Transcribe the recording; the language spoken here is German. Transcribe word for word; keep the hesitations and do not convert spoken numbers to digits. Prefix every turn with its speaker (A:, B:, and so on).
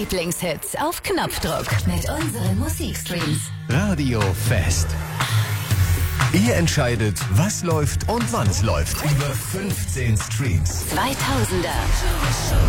A: Lieblingshits auf Knopfdruck mit unseren Musikstreams.
B: Radio Fest. Ihr entscheidet, was läuft und wann es läuft. Über fünfzehn Streams.
A: zweitausender.